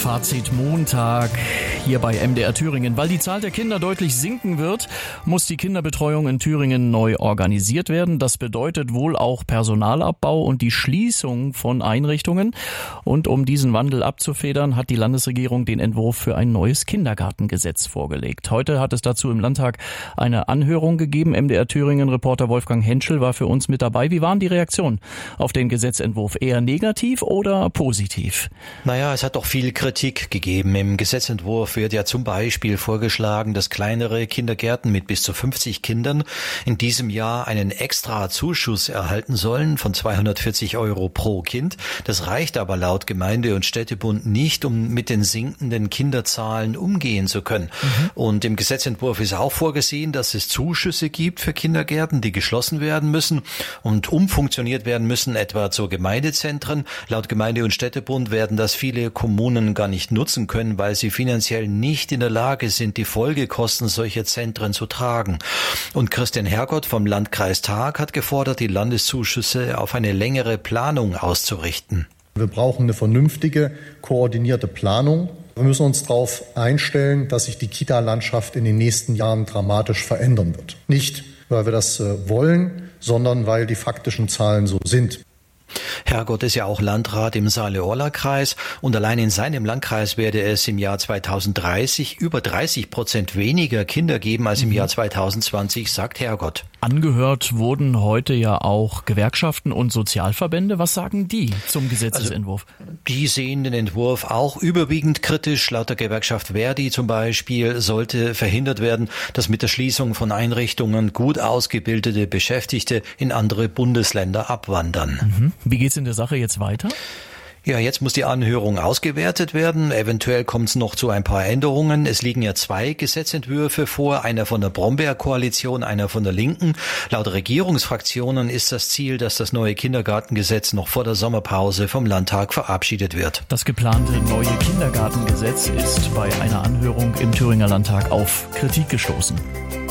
Fazit Montag hier bei MDR Thüringen. Weil die Zahl der Kinder deutlich sinken wird, muss die Kinderbetreuung in Thüringen neu organisiert werden. Das bedeutet wohl auch Personalabbau und die Schließung von Einrichtungen. Und um diesen Wandel abzufedern, hat die Landesregierung den Entwurf für ein neues Kindergartengesetz vorgelegt. Heute hat es dazu im Landtag eine Anhörung gegeben. MDR Thüringen-Reporter Wolfgang Henschel war für uns mit dabei. Wie waren die Reaktionen auf den Gesetzentwurf? Eher negativ oder positiv? Naja, es hat doch viel Kritik gegeben. Im Gesetzentwurf wird ja zum Beispiel vorgeschlagen, dass kleinere Kindergärten mit bis zu 50 Kindern in diesem Jahr einen extra Zuschuss erhalten sollen von 240 € pro Kind. Das reicht aber laut Gemeinde- und Städtebund nicht, um mit den sinkenden Kinderzahlen umgehen zu können. Und im Gesetzentwurf ist auch vorgesehen, dass es Zuschüsse gibt für Kindergärten, die geschlossen werden müssen und umfunktioniert werden müssen, etwa zu Gemeindezentren. Laut Gemeinde- und Städtebund werden das viele Kommunen gar nicht nutzen können, weil sie finanziell nicht in der Lage sind, die Folgekosten solcher Zentren zu tragen. Und Christian Hergott vom Landkreis Tag hat gefordert, die Landeszuschüsse auf eine längere Planung auszurichten. Wir brauchen eine vernünftige, koordinierte Planung. Wir müssen uns darauf einstellen, dass sich die Kita-Landschaft in den nächsten Jahren dramatisch verändern wird. Nicht, weil wir das wollen, sondern weil die faktischen Zahlen so sind. Hergott ist ja auch Landrat im Saale-Orla-Kreis und allein in seinem Landkreis werde es im Jahr 2030 über 30% weniger Kinder geben als im Jahr 2020, sagt Hergott. Angehört wurden heute ja auch Gewerkschaften und Sozialverbände. Was sagen die zum Gesetzesentwurf? Die sehen den Entwurf auch überwiegend kritisch. Laut der Gewerkschaft Verdi zum Beispiel sollte verhindert werden, dass mit der Schließung von Einrichtungen gut ausgebildete Beschäftigte in andere Bundesländer abwandern. Wie geht's in der Sache jetzt weiter? Ja, jetzt muss die Anhörung ausgewertet werden. Eventuell kommt es noch zu ein paar Änderungen. Es liegen ja 2 Gesetzentwürfe vor, einer von der Brombeer-Koalition, einer von der Linken. Laut Regierungsfraktionen ist das Ziel, dass das neue Kindergartengesetz noch vor der Sommerpause vom Landtag verabschiedet wird. Das geplante neue Kindergartengesetz ist bei einer Anhörung im Thüringer Landtag auf Kritik gestoßen.